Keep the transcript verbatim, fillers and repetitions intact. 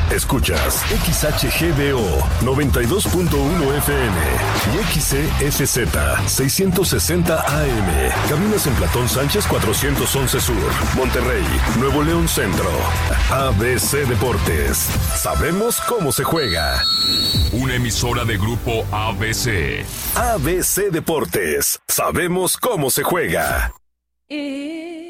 Escuchas X H G D O noventa y dos punto uno F M y X C F Z seiscientos sesenta A M. Cabinas en Platón Sánchez cuatrocientos once Sur, Monterrey, Nuevo León Centro. A B C Deportes. Sabemos cómo se juega. Una emisora de Grupo A B C. A B C Deportes. Sabemos cómo se juega. Eh.